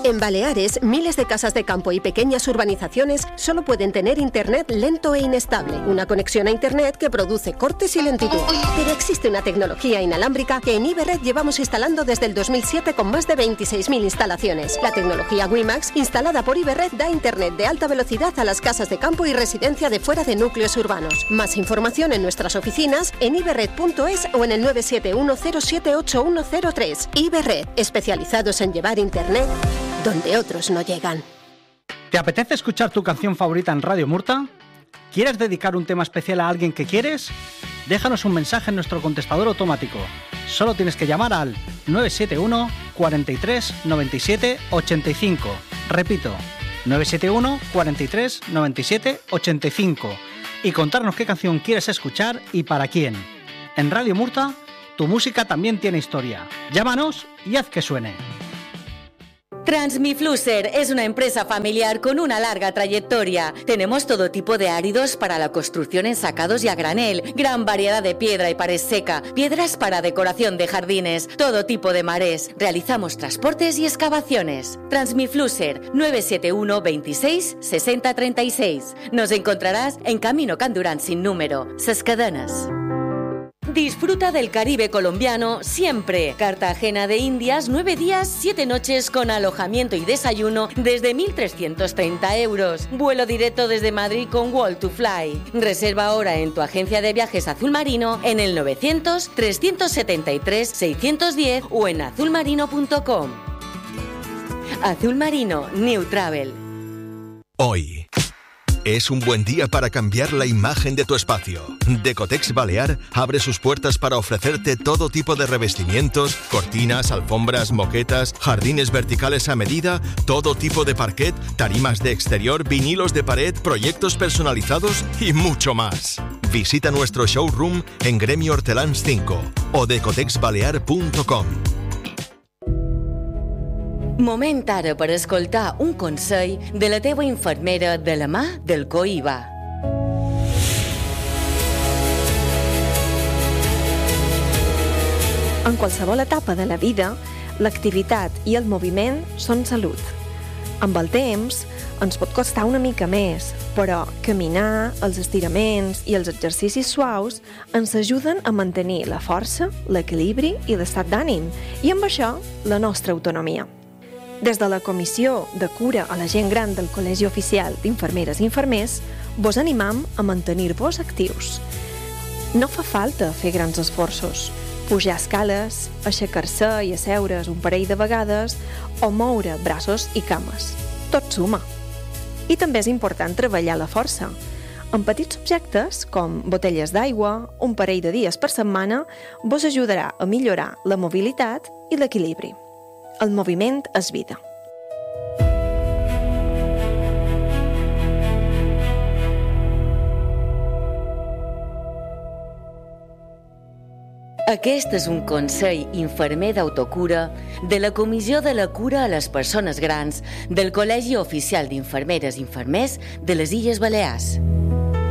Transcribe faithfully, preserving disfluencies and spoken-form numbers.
En Baleares, miles de casas de campo y pequeñas urbanizaciones solo pueden tener internet lento e inestable, una conexión a internet que produce cortes y lentitud. Pero existe una tecnología inalámbrica que en Iberred llevamos instalando desde el dos mil siete con más de veintiséis mil instalaciones. La tecnología WiMAX, instalada por Iberred, da internet de alta velocidad a las casas de campo y residencia de fuera de núcleos urbanos. Más información en nuestras oficinas, en iberred punto es o en el nueve siete uno cero siete ocho uno cero tres. Iberred, especializados en llevar internet donde otros no llegan. ¿Te apetece escuchar tu canción favorita en Radio Murta? ¿Quieres dedicar un tema especial a alguien que quieres? Déjanos un mensaje en nuestro contestador automático. Solo tienes que llamar al nueve siete uno, cuarenta y tres, noventa y siete, ochenta y cinco. Repito, nueve siete uno, cuarenta y tres, noventa y siete, ochenta y cinco. Y contarnos qué canción quieres escuchar y para quién. En Radio Murta, tu música también tiene historia. Llámanos y haz que suene. Transmifluser es una empresa familiar con una larga trayectoria. Tenemos todo tipo de áridos para la construcción en sacados y a granel, gran variedad de piedra y pared seca, piedras para decoración de jardines, todo tipo de marés. Realizamos transportes y excavaciones. Transmifluser nueve siete uno, veintiséis, sesenta, treinta y seis. Nos encontrarás en Camino Can Durán sin número, Ses Cadenas. Disfruta del Caribe colombiano siempre. Cartagena de Indias, nueve días, siete noches con alojamiento y desayuno desde mil trescientos treinta euros. Vuelo directo desde Madrid con Wall to Fly. Reserva ahora en tu agencia de viajes Azul Marino en el novecientos, trescientos setenta y tres, seiscientos diez o en azulmarino punto com. Azul Marino, New Travel. Hoy es un buen día para cambiar la imagen de tu espacio. Decotex Balear abre sus puertas para ofrecerte todo tipo de revestimientos, cortinas, alfombras, moquetas, jardines verticales a medida, todo tipo de parquet, tarimas de exterior, vinilos de pared, proyectos personalizados y mucho más. Visita nuestro showroom en Gremio Hortelans cinco o decotex balear punto com. Moment ara per escoltar un consell de la teva infermera de la mà del Coiba. En qualsevol etapa de la vida, l'activitat i el moviment són salut. Amb el temps, ens pot costar una mica més, però caminar, els estiraments i els exercicis suaus ens ajuden a mantenir la força, l'equilibri i l'estat d'ànim, i amb això, la nostra autonomia. Des de la Comissió de Cura a la Gent Gran del Col·legi Oficial d'Infermeres i Infermers, vos animam a mantenir-vos actius. No fa falta fer grans esforços. Pujar escales, aixecar-se i asseure's un parell de vegades o moure braços i cames. Tot suma. I també és important treballar la força. En petits objectes, com botelles d'aigua, un parell de dies per setmana, vos ajudarà a millorar la mobilitat i l'equilibri. El moviment és vida. Aquest és un consell infermer d'autocura de la Comissió de la Cura a les Persones Grans del Col·legi Oficial d'Infermeres i Infermers de les Illes Balears.